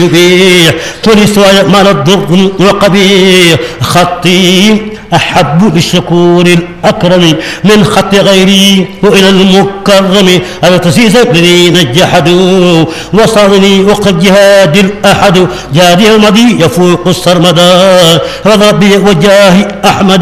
يبيع كل سواء مال الضر وقبيح خطي أحب بالشكور الأكرم من خط غيري وإلى المكرم أنا تسيس الذين جحدوا وصارني وقد جهاد الأحد جادي المضي يفوق السرمدا رضى ربي وجاه أحمد